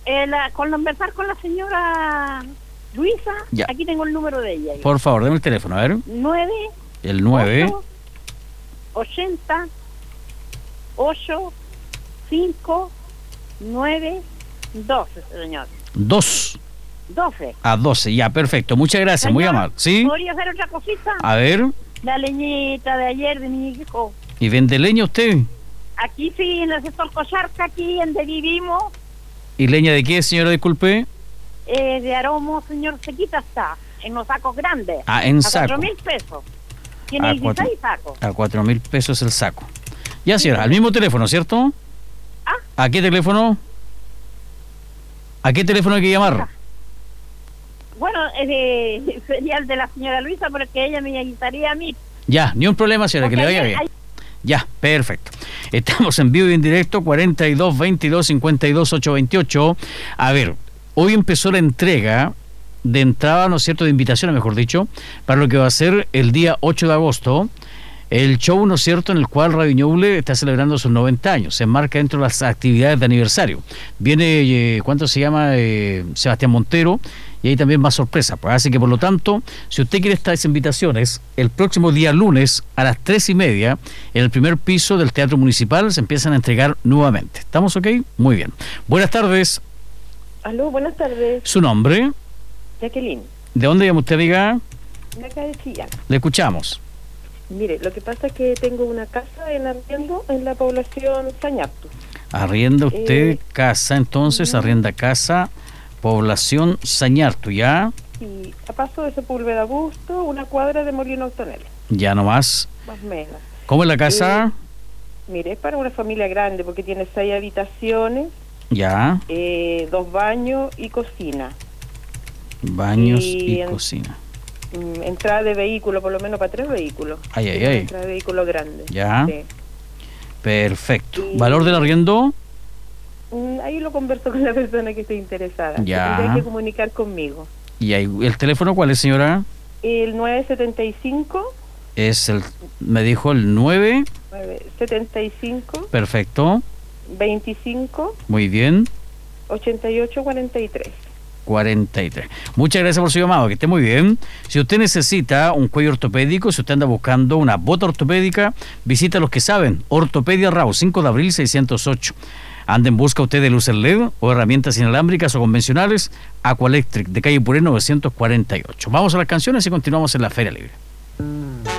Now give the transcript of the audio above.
Conversar con la señora Luisa, ya. Aquí tengo el número de ella. Por favor, deme el teléfono, a ver. 9 El 9 80 8 5 9 12, señor. 2 12. a 12, ya, perfecto. Muchas gracias, Señor, muy amable. ¿Sí? ¿Podría hacer otra cosita? A ver. La leñita de ayer de mi hijo. ¿Y vende leña usted? Aquí sí, en el sector Cocharca, aquí donde vivimos. ¿Y leña de qué, señora? Disculpe. De aromo, señor, sequita está, en los sacos grandes. Ah, en a saco. 4.000 pesos. Tiene A 16 sacos. A 4.000 pesos el saco. Ya, señora, al mismo teléfono, ¿cierto? ¿Ah? ¿A qué teléfono? ¿A qué teléfono hay que llamar? Bueno, sería el de la señora Luisa, porque ella me invitaría a mí. Ya, ni un problema, señora, Porque que le vaya bien. Ya, perfecto. Estamos en vivo y en directo, 42 22 52 828. A ver, hoy empezó la entrega de entrada, ¿no es cierto?, de invitaciones, mejor dicho, para lo que va a ser el día 8 de agosto. El show, ¿no es cierto?, en el cual Radio Ñuble está celebrando sus 90 años. Se enmarca dentro de las actividades de aniversario. Viene, ¿cuánto se llama? Sebastián Montero. Y hay también más sorpresas. Pues. Así que, por lo tanto, si usted quiere estas invitaciones, el próximo día lunes a las 3:30, en el primer piso del Teatro Municipal, se empiezan a entregar nuevamente. ¿Estamos ok? Muy bien. Buenas tardes. Aló, buenas tardes. ¿Su nombre? Jacqueline. ¿De dónde llama usted, amiga? De acá de Chillán. Le escuchamos. Mire, lo que pasa es que tengo una casa en arriendo en la población Sañartu. Arrienda usted casa, entonces, arrienda casa, población Sañartu, ¿ya? Y a paso de Sepúlveda Busto, una cuadra de Molino Octonel. Ya nomás. Más o menos. ¿Cómo es la casa? Mire, es para una familia grande porque tiene 6 habitaciones, Ya. 2 baños y cocina. Baños y cocina. Entrada de vehículo, por lo menos para 3 vehículos. Ay. Entrada de vehículo grande. Ya. Sí. Perfecto. ¿Valor del arriendo? Ahí lo converso con la persona que esté interesada. Ya. Tendría que comunicar conmigo. ¿Y ahí, el teléfono cuál es, señora? El 975. Es el, me dijo el 9. 975. Perfecto. 25. Muy bien. 88 43. 43. Muchas gracias por su llamado, que esté muy bien. Si usted necesita un cuello ortopédico, si usted anda buscando una bota ortopédica, visita a los que saben. Ortopedia Rao, 5 de abril 608. Anda en busca usted de luces LED o herramientas inalámbricas o convencionales, Aqualectric, de calle Puré 948. Vamos a las canciones y continuamos en la Feria Libre.